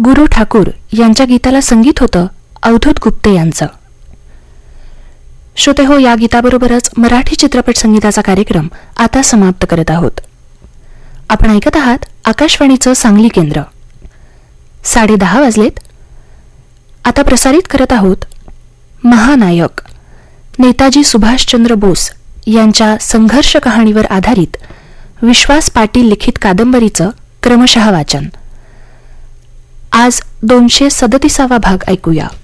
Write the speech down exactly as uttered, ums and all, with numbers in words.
गुरु ठाकूर यांच्या गीताला संगीत होतं अवधूत गुप्ते यांचं. श्रोते हो, या गीताबरोबरच मराठी चित्रपट संगीताचा कार्यक्रम आता समाप्त करत आहोत. आपण ऐकत आहात आकाशवाणीचं सांगली केंद्र. साडे दहा वाजलेत. आता प्रसारित करत आहोत महानायक नेताजी सुभाषचंद्र बोस यांच्या संघर्ष कहाणीवर आधारित विश्वास पाटील लिखित कादंबरीचं क्रमशः वाचन. आज दोनशे सदतीसावा भाग ऐकूया.